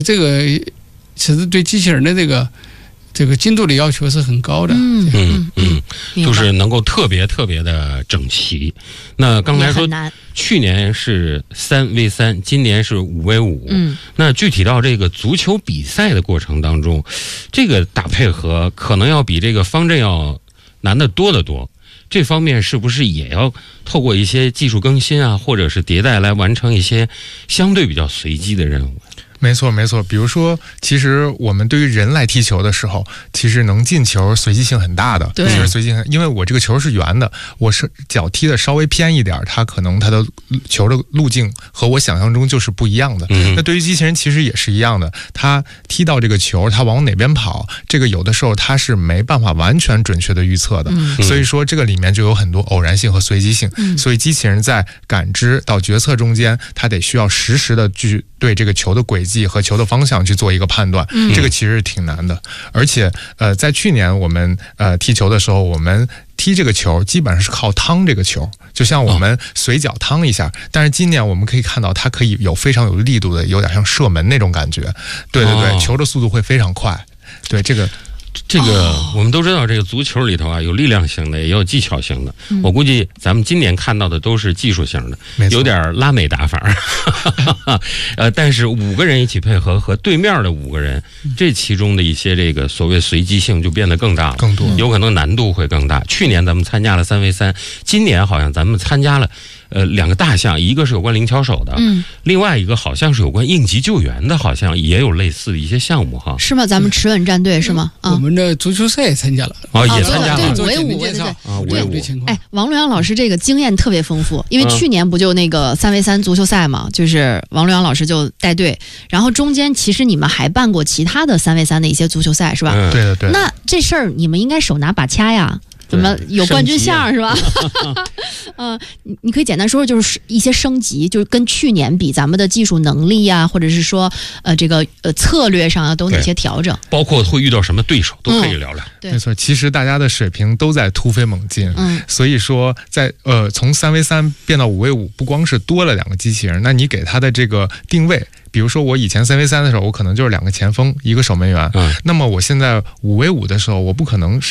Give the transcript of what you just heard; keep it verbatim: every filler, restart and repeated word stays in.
这个其实对机器人的这个这个精度的要求是很高的。 嗯嗯嗯，就是能够特别特别的整齐。那刚才说去年是三 v 三，今年是五 v 五。 嗯， 那具体到这个足球比赛的过程当中，这个打配合可能要比这个方阵要难得多得多。这方面是不是也要透过一些技术更新啊，或者是迭代来完成一些相对比较随机的任务？ 没错没错，比如说其实我们对于人来踢球的时候，其实能进球随机性很大的。 对， 其实随机性，因为我这个球是圆的，我是脚踢的稍微偏一点，它可能它的球的路径和我想象中就是不一样的。 嗯， 那对于机器人其实也是一样的，它踢到这个球它往哪边跑，这个有的时候它是没办法完全准确的预测的。 嗯， 所以说这个里面就有很多偶然性和随机性。 嗯， 所以机器人在感知到决策中间，它得需要实时的去对这个球的轨迹和球的方向去做一个判断。 嗯， 这个其实是挺难的。而且呃，在去年我们呃踢球的时候，我们踢这个球基本上是靠趟这个球，就像我们随脚趟一下。哦，但是今年我们可以看到，它可以有非常有力度的，有点像射门那种感觉。对对对，哦，球的速度会非常快。对这个。 这个我们都知道，这个足球里头啊，有力量型的，也有技巧型的。嗯，我估计咱们今年看到的都是技术型的，有点拉美打法。呃，但是五个人一起配合和对面的五个人，这其中的一些这个所谓随机性就变得更大了， 更多， 有可能难度会更大。去年咱们参加了三 v 三，今年好像咱们参加了呃两个大项，一个是有关灵巧手的， 嗯， 另外一个好像是有关应急救援的，好像也有类似的一些项目哈。 是吗？咱们持稳战队是吗？ 嗯，我们的足球赛也参加了。 哦，也参加了。 对，五 v 五，对对对， 五 v 五。 哎，王洛阳老师这个经验特别丰富，因为去年不就那个三 v 三足球赛嘛，就是王洛阳老师就带队，然后中间其实你们还办过其他的三 v 三的一些足球赛是吧？ 嗯， 对的对的。 那这事儿你们应该手拿把掐呀。怎么有冠军相是吧？嗯、呃，你你可以简单说说，就是一些升级，就是跟去年比，咱们的技术能力呀、啊，或者是说呃这个呃策略上啊，都有哪些调整？ 包括会遇到什么对手，都可以聊聊。 嗯、对， 没错，其实大家的水平都在突飞猛进。 嗯， 所以说在呃从三 v 三变到五 v 五，不光是多了两个机器人，那你给它的这个定位。比如说我以前三 v 三的时候，我可能就是两个前锋，一个守门员。嗯，那么我现在五 v 五的时候，我不可能是